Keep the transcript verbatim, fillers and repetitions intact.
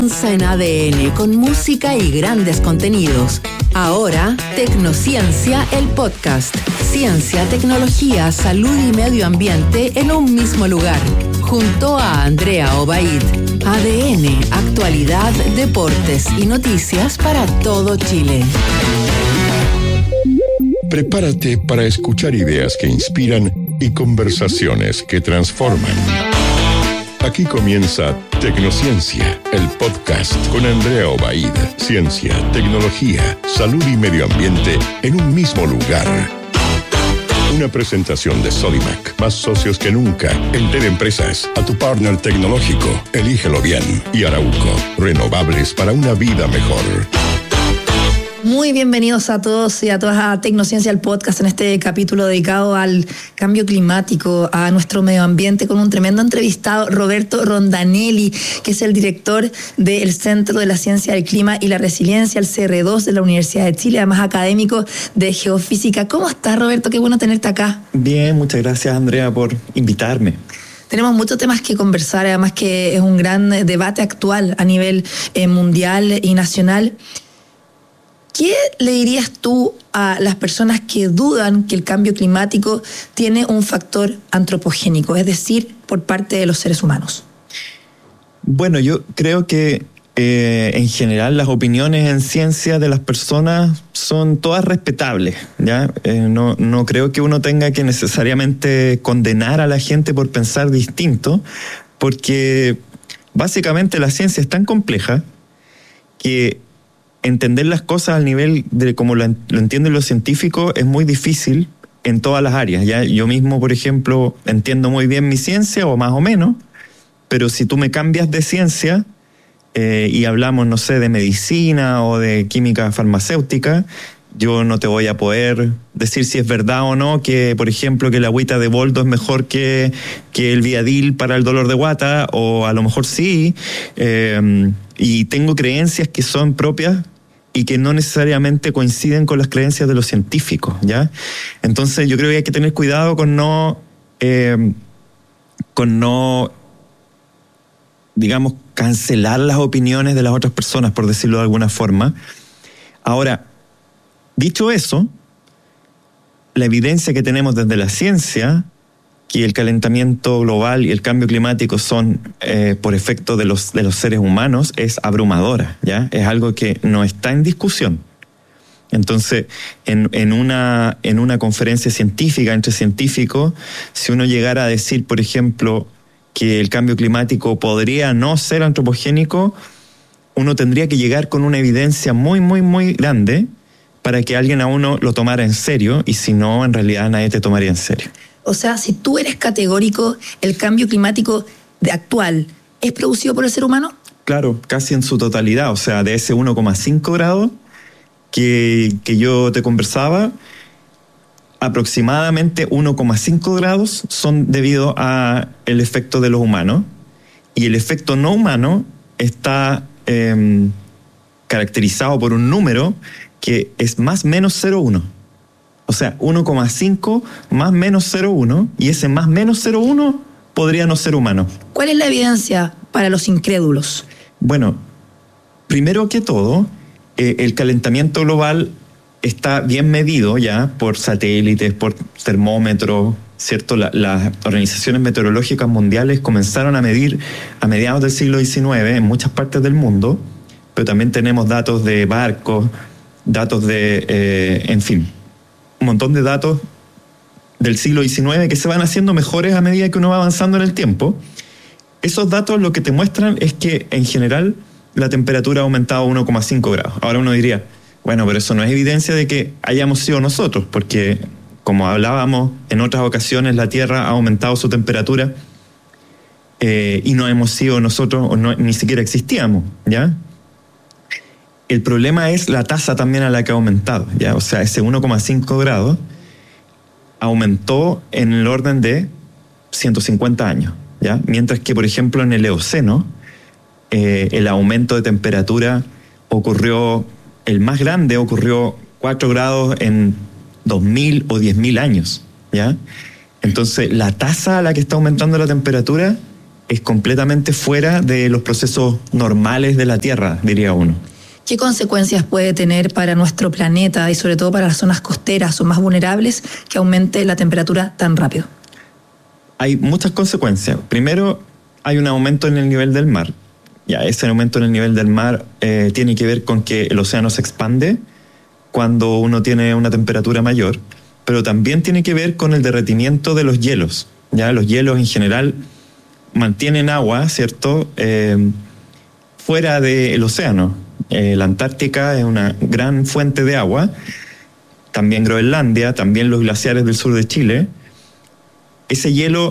En A D N con música y grandes contenidos. Ahora, Tecnociencia, el podcast. Ciencia, tecnología, salud y medio ambiente en un mismo lugar. Junto a Andrea Obaid. A D N, actualidad, deportes y noticias para todo Chile. Prepárate para escuchar ideas que inspiran y conversaciones que transforman. Aquí comienza Tecnociencia, el podcast con Andrea Obaid. Ciencia, tecnología, salud y medio ambiente en un mismo lugar. Una presentación de Sodimac, más socios que nunca. Entel Empresas, a tu partner tecnológico, elígelo bien. Y Arauco, renovables para una vida mejor. Muy bienvenidos a todos y a todas a Tecnociencia, el podcast, en este capítulo dedicado al cambio climático, a nuestro medio ambiente, con un tremendo entrevistado, Roberto Rondanelli, que es el director del Centro de la Ciencia del Clima y la Resiliencia, el C R dos de la Universidad de Chile, además académico de Geofísica. ¿Cómo estás, Roberto? Qué bueno tenerte acá. Bien, muchas gracias, Andrea, por invitarme. Tenemos muchos temas que conversar, además que es un gran debate actual a nivel eh, mundial y nacional. ¿Qué le dirías tú a las personas que dudan que el cambio climático tiene un factor antropogénico, es decir, por parte de los seres humanos? Bueno, yo creo que eh, en general las opiniones en ciencia de las personas son todas respetables, ¿ya? Eh, no, no creo que uno tenga que necesariamente condenar a la gente por pensar distinto, porque básicamente la ciencia es tan compleja que entender las cosas al nivel de como lo, lo entienden los científicos es muy difícil en todas las áreas. ¿Ya? Yo mismo, por ejemplo, entiendo muy bien mi ciencia, o más o menos, pero si tú me cambias de ciencia eh, y hablamos, no sé, de medicina o de química farmacéutica, yo no te voy a poder decir si es verdad o no que, por ejemplo, que la agüita de boldo es mejor que, que el Viadil para el dolor de guata, o a lo mejor sí. Eh, y tengo creencias que son propias y que no necesariamente coinciden con las creencias de los científicos, ¿ya? Entonces yo creo que hay que tener cuidado con no, eh, con no, digamos, cancelar las opiniones de las otras personas, por decirlo de alguna forma. Ahora, dicho eso, la evidencia que tenemos desde la ciencia, que el calentamiento global y el cambio climático son eh, por efecto de los, de los seres humanos, es abrumadora, ¿ya? Es algo que no está en discusión. Entonces, en, en, una, en una conferencia científica entre científicos, si uno llegara a decir, por ejemplo, que el cambio climático podría no ser antropogénico, uno tendría que llegar con una evidencia muy, muy, muy grande para que alguien a uno lo tomara en serio, y si no, en realidad nadie te tomaría en serio. O sea, si tú eres categórico, ¿el cambio climático de actual es producido por el ser humano? Claro, casi en su totalidad. O sea, de ese uno coma cinco grados que, que yo te conversaba, aproximadamente uno coma cinco grados son debido a el efecto de los humanos, y el efecto no humano está eh, caracterizado por un número que es más menos cero coma uno. O sea, uno coma cinco más menos cero coma uno, y ese más menos cero coma uno podría no ser humano. ¿Cuál es la evidencia para los incrédulos? Bueno, primero que todo, eh, el calentamiento global está bien medido ya por satélites, por termómetros, ¿cierto? La, las organizaciones meteorológicas mundiales comenzaron a medir a mediados del siglo diecinueve en muchas partes del mundo, pero también tenemos datos de barcos, datos de, eh, en fin, un montón de datos del siglo diecinueve que se van haciendo mejores a medida que uno va avanzando en el tiempo. Esos datos lo que te muestran es que, en general, la temperatura ha aumentado uno coma cinco grados. Ahora uno diría, bueno, pero eso no es evidencia de que hayamos sido nosotros, porque, como hablábamos en otras ocasiones, la Tierra ha aumentado su temperatura eh, y no hemos sido nosotros, o no, ni siquiera existíamos, ¿ya? El problema es la tasa también a la que ha aumentado, ¿ya? O sea, ese uno coma cinco grados aumentó en el orden de ciento cincuenta años, ¿ya? Mientras que, por ejemplo, en el Eoceno, eh, el aumento de temperatura ocurrió, el más grande ocurrió cuatro grados en dos mil o diez mil años, ¿ya? Entonces, la tasa a la que está aumentando la temperatura es completamente fuera de los procesos normales de la Tierra, diría uno. ¿Qué consecuencias puede tener para nuestro planeta y sobre todo para las zonas costeras o más vulnerables que aumente la temperatura tan rápido? Hay muchas consecuencias. Primero, hay un aumento en el nivel del mar. Ya, ese aumento en el nivel del mar eh, tiene que ver con que el océano se expande cuando uno tiene una temperatura mayor, pero también tiene que ver con el derretimiento de los hielos. Ya, los hielos en general mantienen agua, ¿cierto?, eh, fuera del océano. Eh, la Antártica es una gran fuente de agua, también Groenlandia, también los glaciares del sur de Chile. Ese hielo